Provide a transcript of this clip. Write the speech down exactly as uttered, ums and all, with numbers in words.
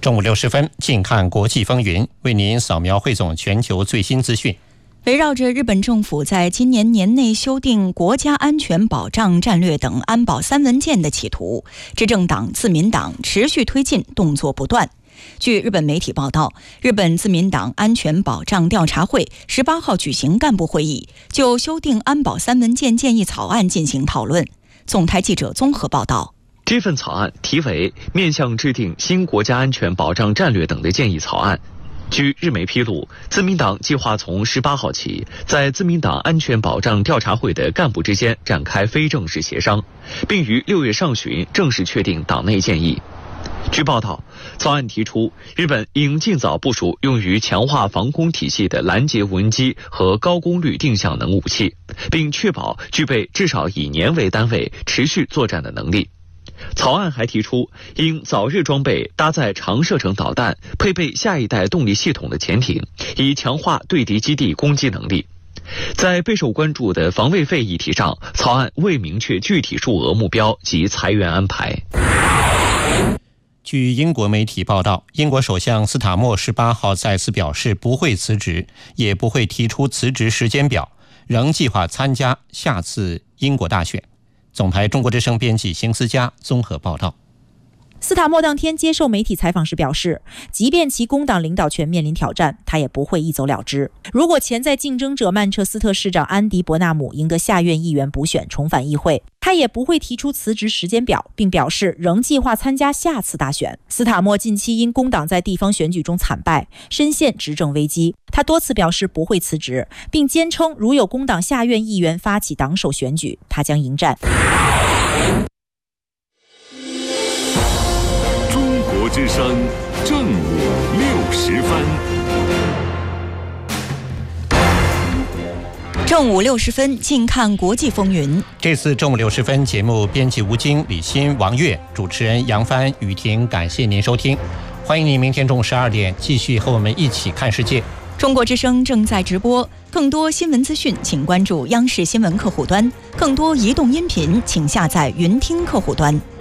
中午六十分，近看国际风云，为您扫描汇总全球最新资讯。 围绕着日本政府在今年年内修订国家安全保障战略等安保三文件的企图，执政党自民党持续推进，动作不断。据日本媒体报道，日本自民党安全保障调查会十八号举行干部会议，就修订安保三文件建议草案进行讨论。总台记者综合报道。 这份草案题为“面向制定新国家安全保障战略等的建议草案”。据日媒披露，自民党计划从十八号起，在自民党安全保障调查会的干部之间展开非正式协商，并于六月上旬正式确定党内建议。据报道，草案提出，日本应尽早部署用于强化防空体系的拦截无人机和高功率定向能武器，并确保具备至少以年为单位持续作战的能力。草案还提出，应早日装备搭载长射程导弹、配备下一代动力系统的潜艇，以强化对敌基地攻击能力。在备受关注的防卫费议题上，草案未明确具体数额目标及裁员安排。 据英国媒体报道，英国首相斯塔默十八号再次表示不会辞职，也不会提出辞职时间表，仍计划参加下次英国大选。总台中国之声编辑邢思佳综合报道。 斯塔默当天接受媒体采访时表示，即便其工党领导权面临挑战，他也不会一走了之。如果潜在竞争者曼彻斯特市长安迪·伯纳姆赢得下院议员补选重返议会，他也不会提出辞职时间表，并表示仍计划参加下次大选。斯塔默近期因工党在地方选举中惨败，深陷执政危机。他多次表示不会辞职，并坚称如有工党下院议员发起党首选举，他将迎战。 中国之声正午六时分。 正午六十分，近看国际风云。 这次正午六十分节目，编辑吴京、李欣、王悦，主持人杨帆、雨婷，感谢您收听。欢迎您明天中午十二点继续和我们一起看世界。 中国之声正在直播，更多新闻资讯请关注央视新闻客户端，更多移动音频请下载云听客户端。